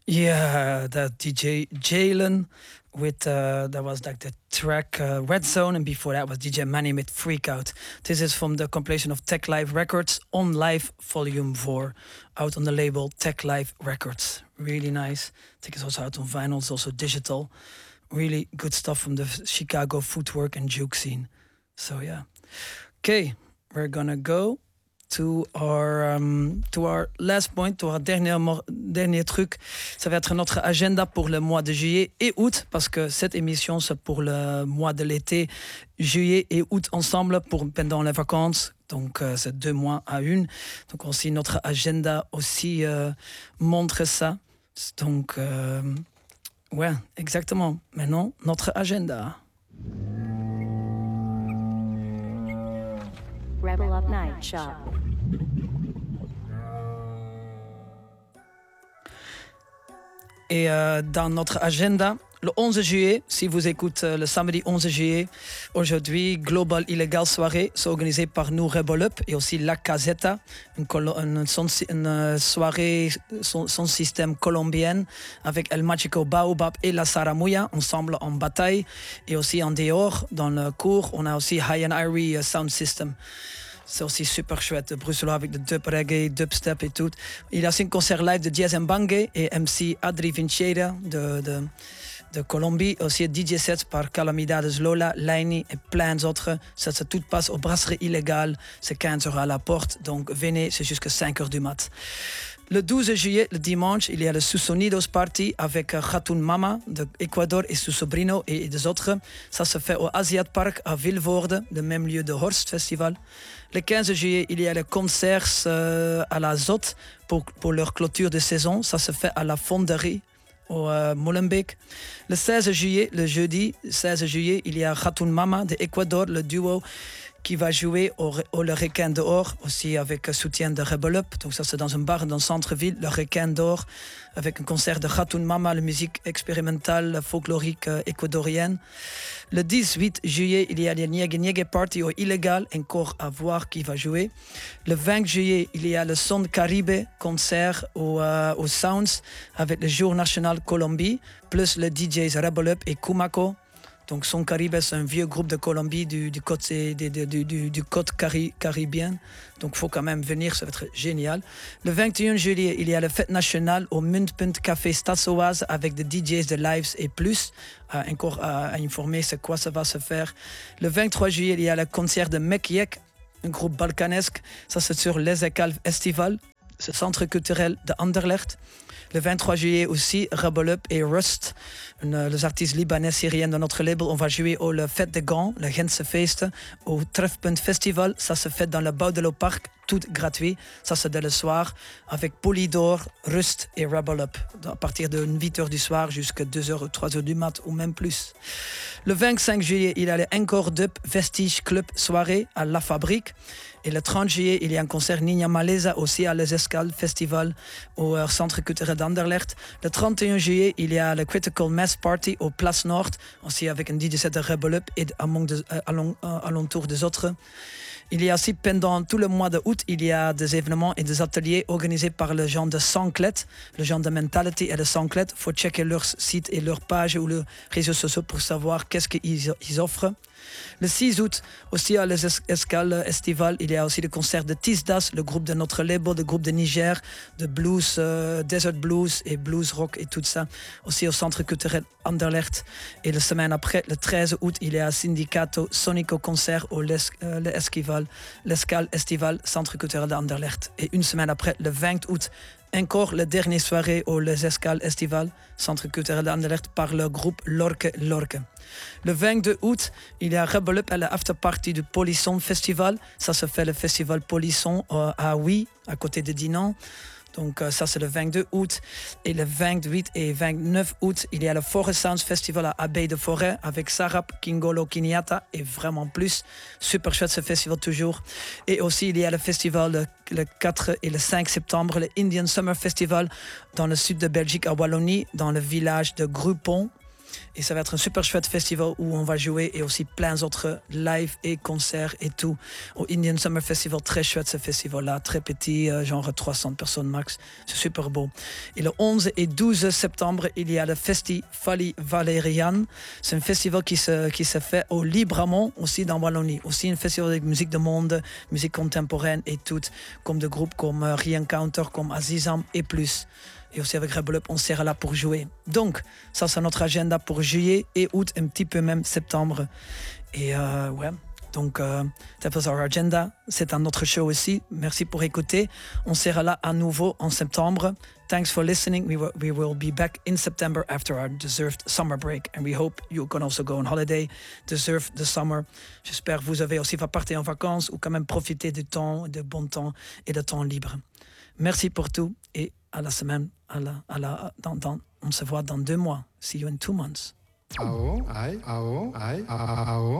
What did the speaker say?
Yeah, that DJ Jalen with that was like the track Red Zone, and before that was DJ Manny with Freak Out. This is from the compilation of Tech Live Records On Live Volume 4, out on the label Tech Live Records. Really nice. I think it's also out on vinyl, it's also digital. Really good stuff from the Chicago footwork and juke scene. So yeah. Okay, we're gonna go to our last point, to our dernier truc. Ça va être notre agenda pour le mois de juillet et août, parce que cette émission, c'est pour le mois de l'été, juillet et août ensemble pendant les vacances. Donc, c'est 2 mois à une. Donc, aussi, notre agenda aussi montre ça. Donc, ouais, exactement. Maintenant, notre agenda. Rebel Up Night Shop. Et dans notre agenda, le 11 juillet, si vous écoutez le samedi 11 juillet, aujourd'hui, Global Illegal Soirée, c'est organisé par nous, Rebel Up, et aussi La Caseta, une soirée son système colombienne, avec El Machico Baobab et La Saramuya, ensemble en bataille, et aussi en dehors, dans le cours, on a aussi High and Irie Sound System. C'est aussi super chouette, bruxellois avec le dub reggae, dubstep et tout. Il y a aussi un concert live de Diaz Mbangue et MC Adri Vinchera de Colombie. Aussi un DJ set par Calamidades Lola, Laini et plein d'autres. Ça tout passe aux brasseries illégales. C'est 15 € à la porte. Donc venez, c'est jusqu'à 5 h du mat. Le 12 juillet, le dimanche, il y a le Susonidos Party avec Khatoun Mama de Ecuador et su sobrino et des autres. Ça se fait au Aziat Park à Vilvoorde, le même lieu de Horst Festival. Le 15 juillet, il y a le concert à la Zot pour leur clôture de saison. Ça se fait à la Fonderie au Molenbeek. Le 16 juillet, le jeudi 16 juillet, il y a Khatoun Mama de Ecuador, le duo qui va jouer au Le Requin d'Or, aussi avec soutien de Rebel Up. Donc ça, c'est dans un bar dans le centre-ville, Le Requin d'Or, avec un concert de Khatoun Mama, la musique expérimentale, folklorique équatorienne. Le 18 juillet, il y a le Niege Niege Party au Illégal, encore à voir qui va jouer. Le 20 juillet, il y a le Son Caribe concert au Sounds, avec le Jour National Colombie, plus le DJs Rebel Up et Kumako. Donc Son Caribe, c'est un vieux groupe de Colombie du côte caribien. Donc il faut quand même venir, ça va être génial. Le 21 juillet, il y a la fête nationale au Muntpunt Café Stadsoase avec des DJs de Lives et plus. Encore à informer c'est quoi ça va se faire. Le 23 juillet, il y a le concert de Mekyek, un groupe balkanesque. Ça c'est sur Les Écalves Estival, ce centre culturel de Anderlecht. Le 23 juillet aussi, Rebel Up et Rust, les artistes libanais syriens de notre label. On va jouer au la Fête des Gants, le Gentse Feest, au Trefpunt Festival. Ça se fait dans le Boudelot Park, tout gratuit. Ça c'est dès le soir, avec Polydor, Rust et Rebel Up, à partir de 8 h du soir jusqu'à 2 h ou 3 h du mat, ou même plus. Le 25 juillet, il y a le Encore Dub Vestige Club soirée à La Fabrique. Et le 30 juillet, il y a un concert Nina Maleza aussi à Les Escales Festival au Centre culturel d'Anderlecht. Le 31 juillet, il y a le Critical Mass Party au Place Nord, aussi avec un DJ set de Rebel Up et alentour des autres. Il y a aussi, pendant tout le mois d'août, il y a des événements et des ateliers organisés par le genre de Sanclet, le genre de Mentality et de Sanclet. Il faut checker leur site et leur page ou leurs réseaux sociaux pour savoir qu'est-ce qu'ils offrent. Le 6 août, aussi à Les Escales Estival, il y a aussi le concert de Tisdas, le groupe de notre label, le groupe de Niger, de blues, desert blues et blues rock et tout ça. Aussi au centre culturel Anderlecht. Et la semaine après, le 13 août, il y a Syndicato Sonico concert au l'Escale Estival, centre culturel d'Anderlecht. Et une semaine après, le 20 août, encore la dernière soirée au Les Escales Estival, centre culturel d'Anderlecht, par le groupe Lorke Lorke. Le 22 août, il y a Rebel Up à la after party du Polisson Festival. Ça se fait le festival Polisson à Oui, à côté de Dinan. Donc ça c'est le 22 août. Et le 28 et 29 août, il y a le Forest Sounds Festival à Abeille de Forêt avec Sarap, Kingolo, Kiniata et vraiment plus. Super chouette ce festival toujours. Et aussi il y a le festival le 4 et le 5 septembre, le Indian Summer Festival dans le sud de Belgique à Wallonie, dans le village de Groupon. Et ça va être un super chouette festival où on va jouer et aussi plein d'autres live et concerts et tout. Au Indian Summer Festival, très chouette ce festival-là, très petit, genre 300 personnes max. C'est super beau. Et le 11 et 12 septembre, il y a le Festival Valériane. C'est un festival qui se fait au Libramont, aussi dans Wallonie. Aussi un festival de musique de monde, musique contemporaine et tout, comme des groupes comme Re-Encounter, comme Azizam et plus. Et aussi avec Rebel Up, on sera là pour jouer. Donc, ça c'est notre agenda pour juillet et août, un petit peu même septembre. Et ouais, donc that was our agenda. C'est un autre show aussi. Merci pour écouter. On sera là à nouveau en septembre. Thanks for listening. We will be back in September after our deserved summer break. And we hope you can also go on holiday, deserve the summer. J'espère que vous avez aussi partir en vacances ou quand même profiter du temps, de bon temps et de temps libre. Merci pour tout et à la semaine. On se voit dans 2 mois. See you in 2 months. Ao, ai, ao, ai, ao.